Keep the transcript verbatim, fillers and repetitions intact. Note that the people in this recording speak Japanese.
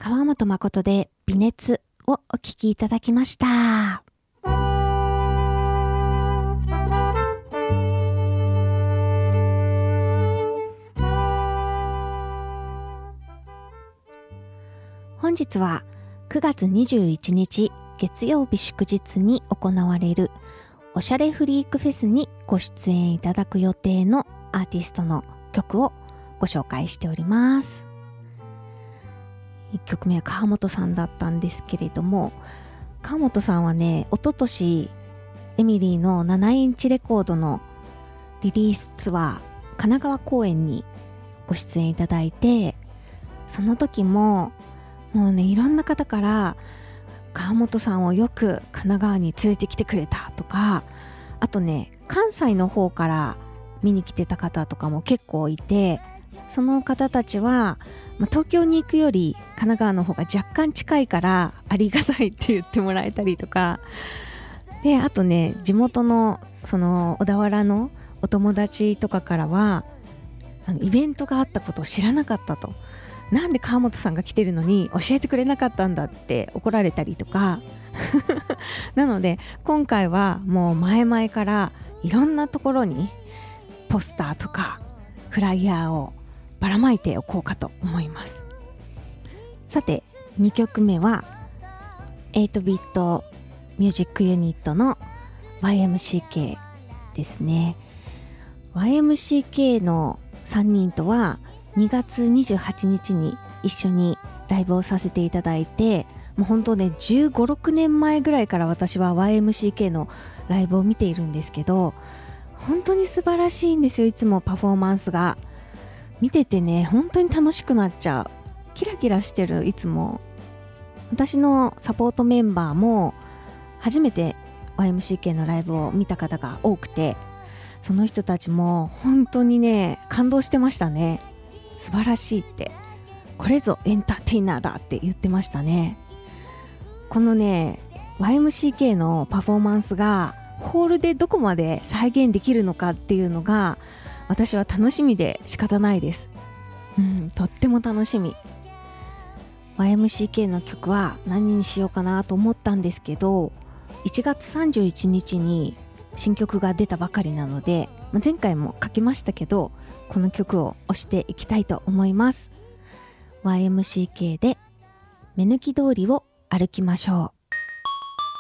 川本誠で微熱をお聞きいただきました。本日はくがつにじゅういちにち月曜日祝日に行われるおしゃれフリークフェスにご出演いただく予定のアーティストの曲をご紹介しております。いっきょくめは川本さんだったんですけれども、川本さんはね、一昨年エミリーのななインチレコードのリリースツアー神奈川公演にご出演いただいて、その時ももうね、いろんな方から川本さんをよく神奈川に連れてきてくれたとか、あとね、関西の方から見に来てた方とかも結構いて、その方たちは、まあ、東京に行くより神奈川の方が若干近いからありがたいって言ってもらえたりとかで、あとね、地元のその小田原のお友達とかからは、あのイベントがあったことを知らなかったと、なんで川本さんが来てるのに教えてくれなかったんだって怒られたりとかなので今回はもう前々からいろんなところにポスターとかフライヤーをばらまいておこうかと思います。さてにきょくめははちビットミュージックユニットの ワイエムシーケー ですね。 ワイエムシーケー のさんにんとはにがつにじゅうはちにちに一緒にライブをさせていただいて、もう本当ねじゅうご、ろくねんまえぐらいから私は ワイエムシーケー のライブを見ているんですけど、本当に素晴らしいんですよ。いつもパフォーマンスが見ててね、本当に楽しくなっちゃう。キラキラしてる。いつも私のサポートメンバーも初めて ワイエムシーケー のライブを見た方が多くて、その人たちも本当にね感動してましたね。素晴らしいって、これぞエンターテイナーだって言ってましたね。このね ワイエムシーケー のパフォーマンスがホールでどこまで再現できるのかっていうのが私は楽しみで仕方ないです。うん、とっても楽しみ。 ワイエムシーケー の曲は何にしようかなと思ったんですけど、いちがつさんじゅういちにちに新曲が出たばかりなので、前回も書きましたけどこの曲を推していきたいと思います。 ワイエムシーケー で目抜き通りを歩きましょう。